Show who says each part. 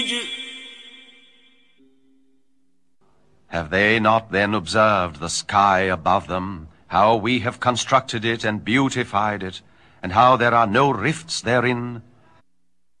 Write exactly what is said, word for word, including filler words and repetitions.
Speaker 1: Have they not then observed the sky above them, how we have constructed it and beautified it, and how there are no rifts therein,